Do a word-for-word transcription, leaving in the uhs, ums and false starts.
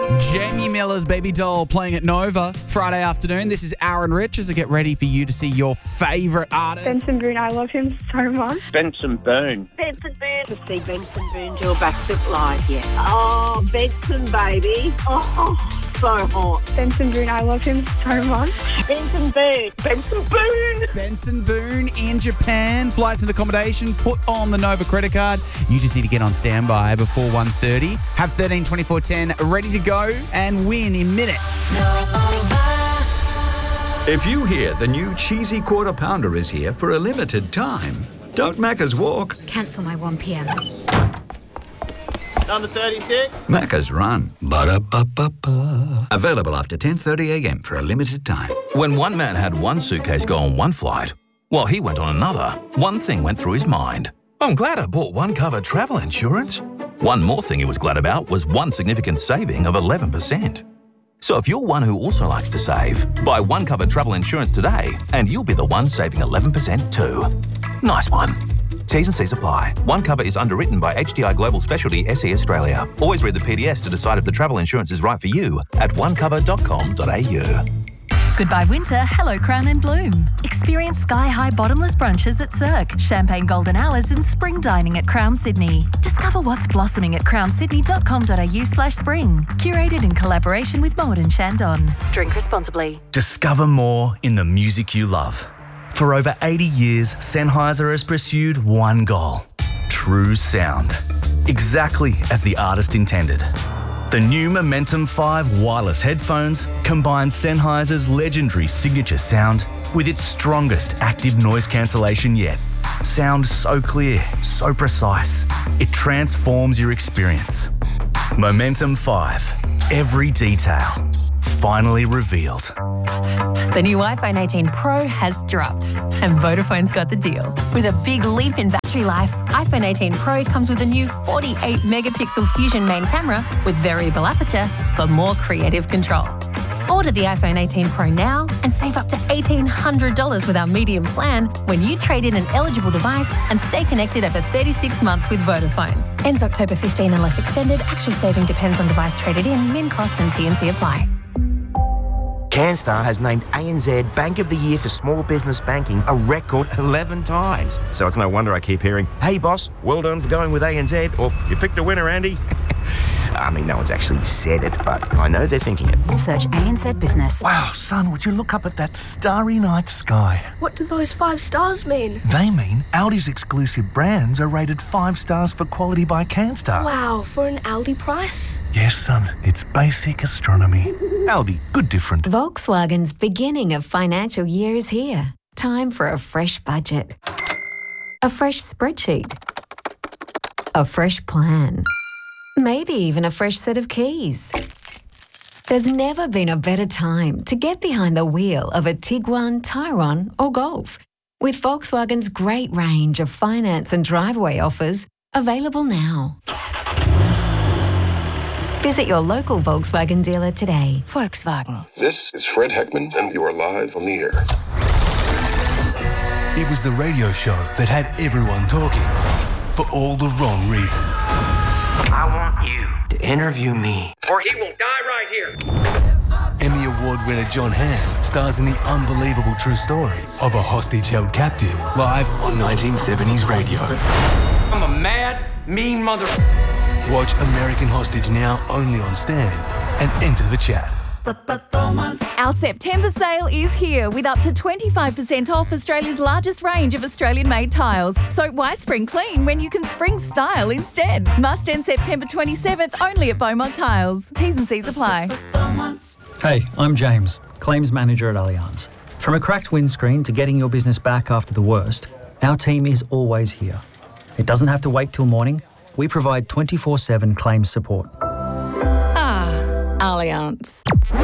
Jamie Miller's Baby Doll playing at Nova Friday afternoon. This is Aaron Rich as I get ready for you to see your favourite artist. Benson Boone, I love him so much. Benson Boone. Benson Boone. To see Benson Boone do a backflip live, yeah. Oh, Benson, baby. Oh, so hot. Benson Boone, I love him so much. Benson Boone. Benson Boone. Benson Boone in Japan. Flights and accommodation. Put on the Nova credit card. You just need to get on standby before one thirty. Have thirteen twenty-four ten ready to go and win in minutes. If you hear the new cheesy quarter pounder is here for a limited time, don't Macca's walk. Cancel my one p.m. Number thirty-six. Macca's run. Ba-da-ba-ba-ba. Available after ten thirty a.m. for a limited time. When one man had one suitcase go on one flight, while he went on another, one thing went through his mind. I'm glad I bought one cover travel insurance. One more thing he was glad about was one significant saving of eleven percent. So if you're one who also likes to save, buy one cover travel insurance today and you'll be the one saving eleven percent too. Nice one. T's and C's apply. One cover is underwritten by H D I Global Specialty S E Australia. Always read the P D S to decide if the travel insurance is right for you at one cover dot com dot a u. Goodbye winter, hello Crown and Bloom. Experience sky-high bottomless brunches at Cirque, champagne golden hours and spring dining at Crown Sydney. Discover what's blossoming at crown sydney dot com dot a u slash spring. Curated in collaboration with Moët and Chandon. Drink responsibly. Discover more in the music you love. For over eighty years, Sennheiser has pursued one goal: true sound. Exactly as the artist intended. The new Momentum five wireless headphones combine Sennheiser's legendary signature sound with its strongest active noise cancellation yet. Sound so clear, so precise, it transforms your experience. Momentum five, every detail, finally revealed. The new iPhone eighteen Pro has dropped and Vodafone's got the deal. With a big leap in battery life, iPhone eighteen Pro comes with a new forty-eight megapixel Fusion main camera with variable aperture for more creative control. Order the iPhone eighteen Pro now and save up to eighteen hundred dollars with our medium plan when you trade in an eligible device and stay connected over thirty-six months with Vodafone. Ends October fifteenth unless extended. Actual saving depends on device traded in, min cost and T and C apply. CanStar has named A N Z Bank of the Year for Small Business Banking a record eleven times. So it's no wonder I keep hearing, "Hey boss, well done for going with A N Z," or "You picked a winner, Andy." I mean, no one's actually said it, but I know they're thinking it. Search A N Z Business. Wow, son, would you look up at that starry night sky? What do those five stars mean? They mean Aldi's exclusive brands are rated five stars for quality by CanStar. Wow, for an Aldi price? Yes, son, it's basic astronomy. Aldi, good different. Volkswagen's beginning of financial year is here. Time for a fresh budget. A fresh spreadsheet. A fresh plan. Maybe even a fresh set of keys. There's never been a better time to get behind the wheel of a Tiguan, Tyrone or Golf. With Volkswagen's great range of finance and driveway offers available now. Visit your local Volkswagen dealer today. Volkswagen. This is Fred Heckman, and you are live on the air. It was the radio show that had everyone talking for all the wrong reasons. I want you to interview me, or he will die right here. Emmy Award winner John Hamm stars in the unbelievable true story of a hostage held captive live on nineteen seventies radio. I'm a mad, mean mother... Watch American Hostage now only on Stan and enter the chat. Our September sale is here with up to twenty-five percent off Australia's largest range of Australian-made tiles. So why spring clean when you can spring style instead? Must end September twenty-seventh only at Beaumont Tiles. T's and C's apply. Hey, I'm James, Claims Manager at Allianz. From a cracked windscreen to getting your business back after the worst, our team is always here. It doesn't have to wait till morning. We provide twenty-four seven claims support. Ah, Allianz.